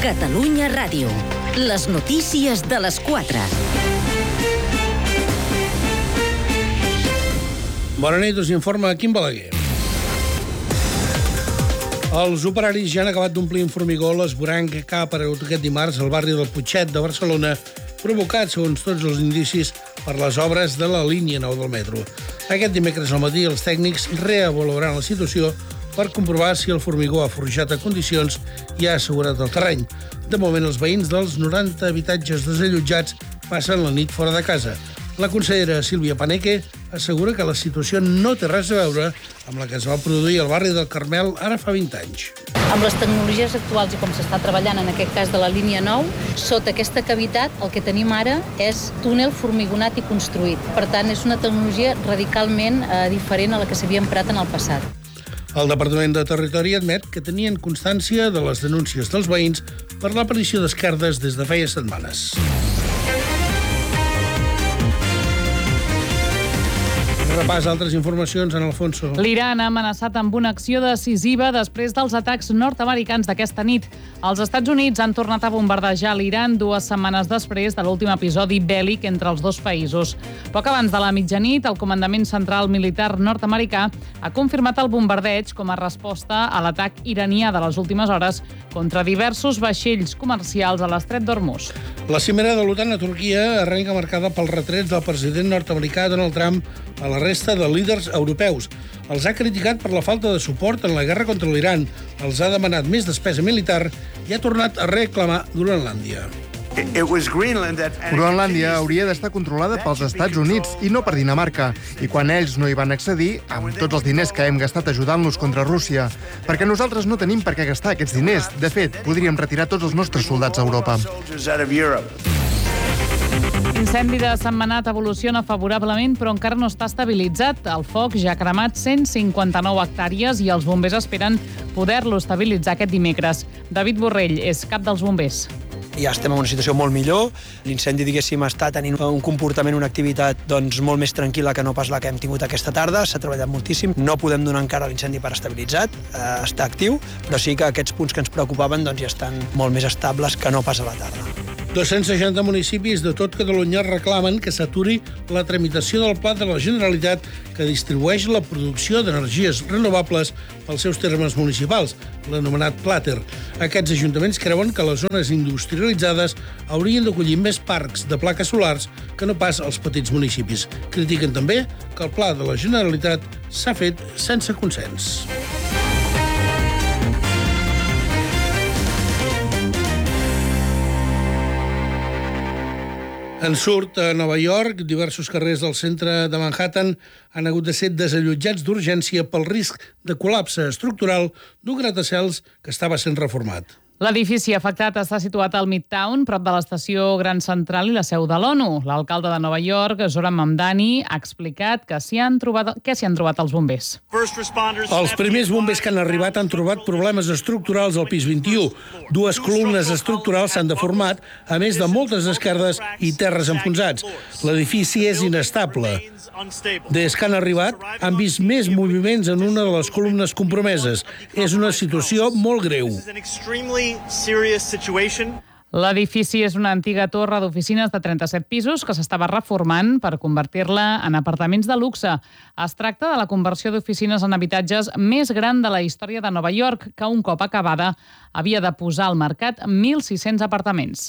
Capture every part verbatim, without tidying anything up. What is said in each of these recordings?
Catalunya Ràdio. Les notícies de les quatre. Bona nit, us informa Quim Balaguer. Els operaris ja han acabat d'omplir amb formigó l'esvoranc que ha aparegut aquest dimarts al barri del Putxet de Barcelona, provocat, segons tots els indicis, per les obres de la línia nou del metro. Aquest dimecres al matí els tècnics reavaluaran la situació per comprovar si el formigó ha forjat a condicions i ha assegurat el terreny. De moment, els veïns dels noranta habitatges desallotjats passen la nit fora de casa. La consellera Sílvia Paneque assegura que la situació no té res a veure amb la que es va produir al barri del Carmel ara fa vint anys. Amb les tecnologies actuals i com s'està treballant en aquest cas de la línia nou, sota aquesta cavitat el que tenim ara és túnel formigonat i construït. Per tant, és una tecnologia radicalment eh, diferent a la que s'havia emprat en el passat. El Departament de Territori admet que tenien constància de les denúncies dels veïns per l'aparició d'esquerdes des de feia setmanes. Repàs altres informacions en Alfonso. L'Iran ha amenaçat amb una acció decisiva després dels atacs nord-americans d'aquesta nit. Els Estats Units han tornat a bombardejar l'Iran dues setmanes després de l'últim episodi bèl·lic entre els dos països. Poc abans de la mitjanit, el Comandament Central Militar nord-americà ha confirmat el bombardeig com a resposta a l'atac iranià de les últimes hores contra diversos vaixells comercials a l'estret d'Hormuz. La cimera de l'OTAN a Turquia arrenca marcada pels retrets del president nord-americà Donald Trump a la resta de líders europeus. Els ha criticat per la falta de suport en la guerra contra l'Iran, els ha demanat més despesa militar i ha tornat a reclamar Groenlàndia. Groenlàndia hauria d'estar controlada pels Estats Units i no per Dinamarca. I quan ells no hi van accedir, amb tots els diners que hem gastat ajudant-los contra Rússia, perquè nosaltres no tenim per què gastar aquests diners. De fet, podríem retirar tots els nostres soldats a Europa. L'incendi de Sentmenat evoluciona favorablement, però encara no està estabilitzat. El foc ja ha cremat cent cinquanta-nou hectàrees i els bombers esperen poder-lo estabilitzar aquest dimecres. David Borrell és cap dels bombers. Ja estem en una situació molt millor. L'incendi, diguéssim, està tenint un comportament, una activitat doncs, molt més tranquil·la que no pas la que hem tingut aquesta tarda. S'ha treballat moltíssim. No podem donar encara l'incendi per estabilitzat. Eh, està actiu, però sí que aquests punts que ens preocupaven doncs, ja estan molt més estables que no pas a la tarda. dos-cents seixanta municipis de tot Catalunya reclamen que s'aturi la tramitació del Pla de la Generalitat que distribueix la producció d'energies renovables pels seus termes municipals, l'anomenat Plater. Aquests ajuntaments creuen que les zones industrialitzades haurien d'acollir més parcs de plaques solars que no pas els petits municipis. Critiquen també que el Pla de la Generalitat s'ha fet sense consens. En surt a Nova York, diversos carrers del centre de Manhattan han hagut de ser desallotjats d'urgència pel risc de col·lapse estructural d'un gratacels que estava sent reformat. L'edifici afectat està situat al Midtown, prop de l'estació Gran Central i la seu de l'ONU. L'alcalde de Nova York, Zoran Mamdani, ha explicat que s'hi han trobat, què s'hi han trobat els bombers. Els primers bombers que han arribat han trobat problemes estructurals al pis vint-i-u. Dues columnes estructurals s'han deformat, a més de moltes esquerdes i terres enfonsats. L'edifici és inestable. Des que han arribat, han vist més moviments en una de les columnes compromeses. És una situació molt greu. L'edifici és una antiga torre d'oficines de trenta-set pisos que s'estava reformant per convertir-la en apartaments de luxe. Es tracta de la conversió d'oficines en habitatges més gran de la història de Nova York, que un cop acabada havia de posar al mercat mil sis-cents apartaments.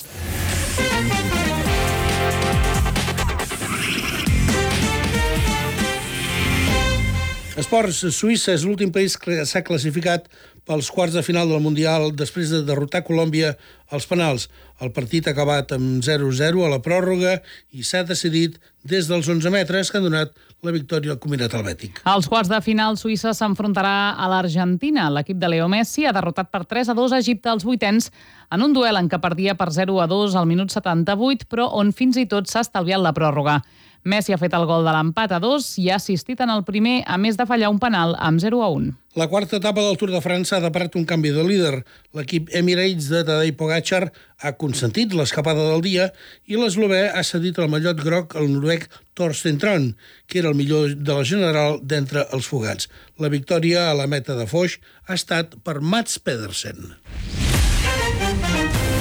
Esports. Suïssa és l'últim país que s'ha classificat pels quarts de final del Mundial després de derrotar Colòmbia als penals. El partit ha acabat amb zero a zero a la pròrroga i s'ha decidit des dels onze metres que han donat la victòria al Combinat Helvètic. Als quarts de final, Suïssa s'enfrontarà a l'Argentina. L'equip de Leo Messi ha derrotat per tres a dos a Egipte als vuitens en un duel en què perdia per zero a dos al minut setanta-vuit, però on fins i tot s'ha estalviat la pròrroga. Messi ha fet el gol de l'empat a dos i ha assistit en el primer, a més de fallar un penal amb zero a un. La quarta etapa del Tour de França ha deparat un canvi de líder. L'equip Emirates de Tadej Pogačar ha consentit l'escapada del dia i l'eslovè ha cedit el mallot groc al noruec Torsten Tron, que era el millor de la general d'entre els fugats. La victòria a la meta de Foix ha estat per Mats Pedersen.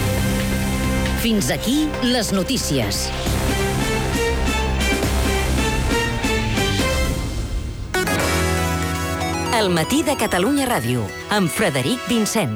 Fins aquí les notícies. El matí de Catalunya Ràdio, amb Frederic Vincent.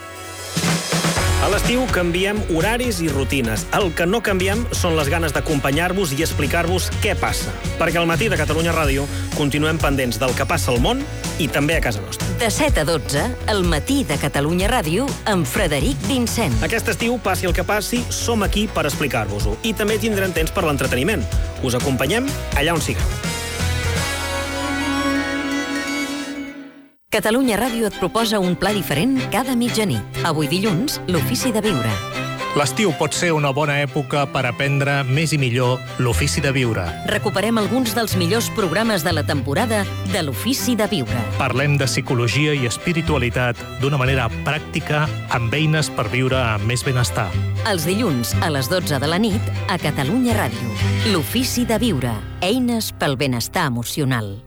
A l'estiu canviem horaris i rutines. El que no canviem són les ganes d'acompanyar-vos i explicar-vos què passa. Perquè al matí de Catalunya Ràdio continuem pendents del que passa al món i també a casa nostra. De set a dotze, el matí de Catalunya Ràdio, amb Frederic Vincent. Aquest estiu, passi el que passi, som aquí per explicar-vos-ho. I també tindrem temps per l'entreteniment. Us acompanyem allà on sigueu. Catalunya Ràdio et proposa un pla diferent cada mitjanit. Avui dilluns, l'ofici de viure. L'estiu pot ser una bona època per aprendre més i millor l'ofici de viure. Recuperem alguns dels millors programes de la temporada de l'ofici de viure. Parlem de psicologia i espiritualitat d'una manera pràctica amb eines per viure amb més benestar. Els dilluns a les dotze de la nit a Catalunya Ràdio. L'ofici de viure. Eines pel benestar emocional.